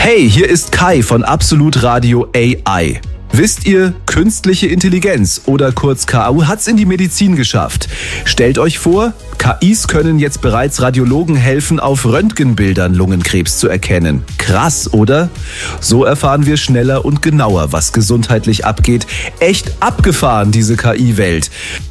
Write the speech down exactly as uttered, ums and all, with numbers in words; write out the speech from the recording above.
Hey, hier ist Kai von Absolut Radio A I. Wisst ihr, künstliche Intelligenz oder kurz K I hat's in die Medizin geschafft. Stellt euch vor, K Is können jetzt bereits Radiologen helfen, auf Röntgenbildern Lungenkrebs zu erkennen. Krass, oder? So erfahren wir schneller und genauer, was gesundheitlich abgeht. Echt abgefahren, diese K I-Welt.